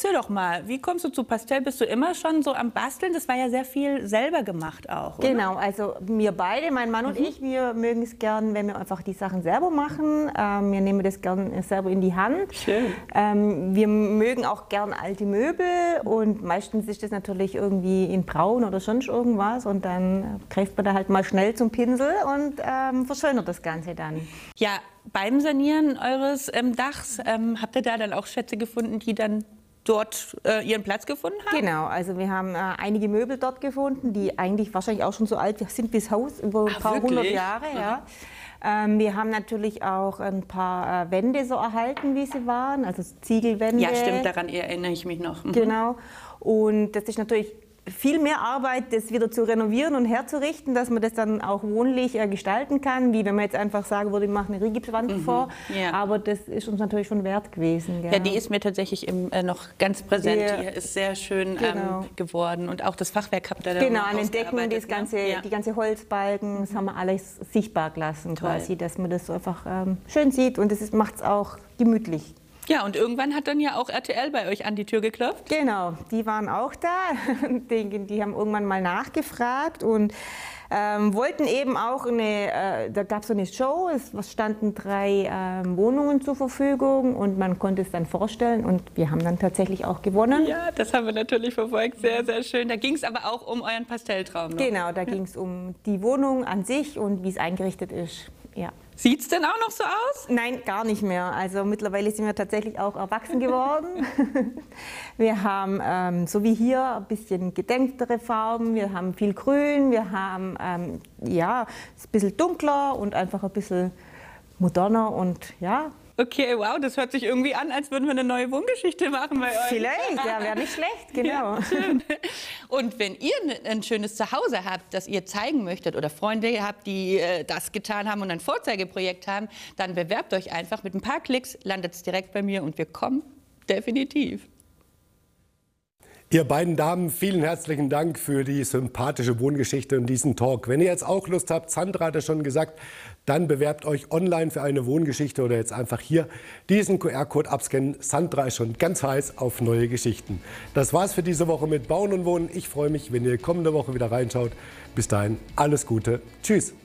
erzähl doch mal, wie kommst du zu Pastell? Bist du immer schon so am Basteln? Das war ja sehr viel selber gemacht auch, oder? Genau, also wir beide, mein Mann und ich, wir mögen es gern, wenn wir einfach die Sachen selber machen. Wir nehmen das gern selber in die Hand. Schön. Wir mögen auch gern alte Möbel und meistens ist das natürlich irgendwie in braun oder sonst irgendwas und dann greift man da halt mal schnell zum Pinsel und verschönert das Ganze dann. Ja, beim Sanieren eures Dachs habt ihr da dann auch Schätze gefunden, die dann dort ihren Platz gefunden haben? Genau, also wir haben einige Möbel dort gefunden, die eigentlich wahrscheinlich auch schon so alt sind wie das Haus, über ein paar hundert Jahre. Ja. Wir haben natürlich auch ein paar Wände so erhalten, wie sie waren, also Ziegelwände. Ja, stimmt, daran erinnere ich mich noch. Genau, und das ist natürlich viel mehr Arbeit, das wieder zu renovieren und herzurichten, dass man das dann auch wohnlich gestalten kann, wie wenn man jetzt einfach sagen würde, wir machen eine Rigipswand vor. Ja. Aber das ist uns natürlich schon wert gewesen. Ja, die ist mir tatsächlich noch ganz präsent. Die ist sehr schön geworden. Und auch das Fachwerk habt ihr da genau, an den Decken, die ganze Holzbalken, das haben wir alles sichtbar gelassen quasi, dass man das so einfach schön sieht und das macht es auch gemütlich. Ja, und irgendwann hat dann ja auch RTL bei euch an die Tür geklopft. Genau, die waren auch da. Die haben irgendwann mal nachgefragt und wollten eben auch da gab es so eine Show, es standen 3 Wohnungen zur Verfügung und man konnte es dann vorstellen und wir haben dann tatsächlich auch gewonnen. Ja, das haben wir natürlich verfolgt, sehr, sehr schön. Da ging es aber auch um euren Pastelltraum. Genau, da ging es um die Wohnung an sich und wie es eingerichtet ist. Ja. Sieht es denn auch noch so aus? Nein, gar nicht mehr. Also mittlerweile sind wir tatsächlich auch erwachsen geworden. Wir haben, so wie hier, ein bisschen gedämpftere Farben. Wir haben viel Grün, wir haben, ja, es ist ein bisschen dunkler und einfach ein bisschen moderner und ja. Okay, wow, das hört sich irgendwie an, als würden wir eine neue Wohngeschichte machen bei euch. Vielleicht, ja, wäre nicht schlecht, genau. Ja, schön. Und wenn ihr ein schönes Zuhause habt, das ihr zeigen möchtet oder Freunde habt, die das getan haben und ein Vorzeigeprojekt haben, dann bewerbt euch einfach. Mit ein paar Klicks landet es direkt bei mir und wir kommen definitiv. Ihr beiden Damen, vielen herzlichen Dank für die sympathische Wohngeschichte und diesen Talk. Wenn ihr jetzt auch Lust habt, Sandra hat es schon gesagt, dann bewerbt euch online für eine Wohngeschichte oder jetzt einfach hier diesen QR-Code abscannen. Sandra ist schon ganz heiß auf neue Geschichten. Das war's für diese Woche mit Bauen und Wohnen. Ich freue mich, wenn ihr kommende Woche wieder reinschaut. Bis dahin, alles Gute. Tschüss.